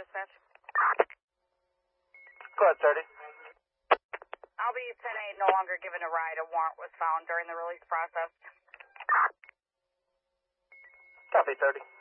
dispatch. Go ahead, 30. LB 10-8 no longer given a ride. A warrant was found during the release process. Copy, 30.